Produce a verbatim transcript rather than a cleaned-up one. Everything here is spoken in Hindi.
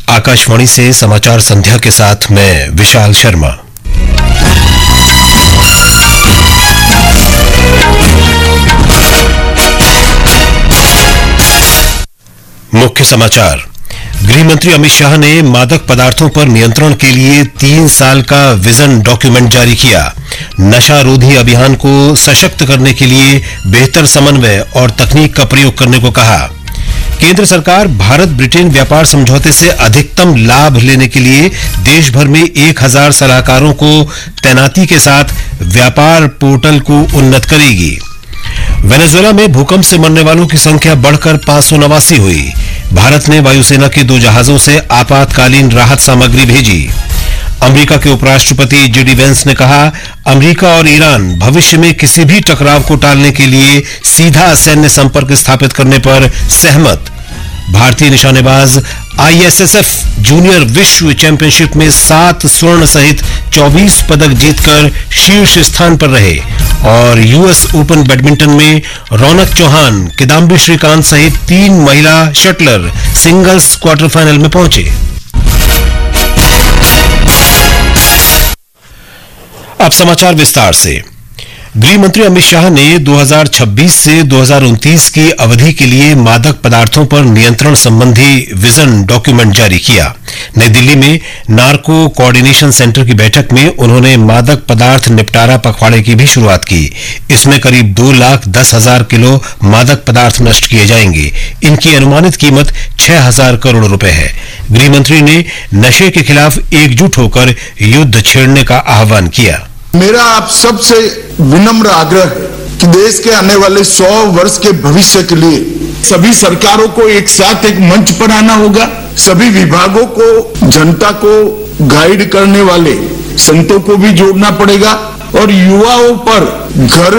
आकाशवाणी से समाचार संध्या के साथ मैं विशाल शर्मा। मुख्य समाचार। गृह मंत्री अमित शाह ने मादक पदार्थों पर नियंत्रण के लिए तीन साल का विजन डॉक्यूमेंट जारी किया। नशा रोधी अभियान को सशक्त करने के लिए बेहतर समन्वय और तकनीक का प्रयोग करने को कहा। केंद्र सरकार भारत ब्रिटेन व्यापार समझौते से अधिकतम लाभ लेने के लिए देश भर में एक हजार सलाहकारों को तैनाती के साथ व्यापार पोर्टल को उन्नत करेगी। वेनेजुएला में भूकंप से मरने वालों की संख्या बढ़कर पांच सौ नवासी हुई। भारत ने वायुसेना के दो जहाजों से आपातकालीन राहत सामग्री भेजी। अमेरिका के उपराष्ट्रपति जे डी वेंस ने कहा, अमेरिका और ईरान भविष्य में किसी भी टकराव को टालने के लिए सीधा सैन्य संपर्क स्थापित करने पर सहमत। भारतीय निशानेबाज I S S F junior विश्व चैंपियनशिप में सात स्वर्ण सहित चौबीस पदक जीतकर शीर्ष स्थान पर रहे और यूएस ओपन बैडमिंटन में रौनक चौहान, किदाम्बी श्रीकांत सहित तीन महिला शटलर सिंगल्स क्वार्टर फाइनल में पहुंचे। अब समाचार विस्तार से। गृह मंत्री अमित शाह ने दो हज़ार छब्बीस से दो हज़ार उनतीस की अवधि के लिए मादक पदार्थों पर नियंत्रण संबंधी विजन डॉक्यूमेंट जारी किया। नई दिल्ली में नार्को कोऑर्डिनेशन सेंटर की बैठक में उन्होंने मादक पदार्थ निपटारा पखवाड़े की भी शुरुआत की। इसमें करीब दो लाख दस हजार किलो मादक पदार्थ नष्ट किए जाएंगे। इनकी अनुमानित कीमत छह हजार करोड़ रुपए है। गृह मंत्री ने नशे के खिलाफ एकजुट होकर युद्ध छेड़ने का आह्वान किया। मेरा आप सबसे विनम्र आग्रह है कि देश के आने वाले सौ वर्ष के भविष्य के लिए सभी सरकारों को एक साथ एक मंच पर आना होगा। सभी विभागों को, जनता को गाइड करने वाले संतों को भी जोड़ना पड़ेगा और युवाओं पर घर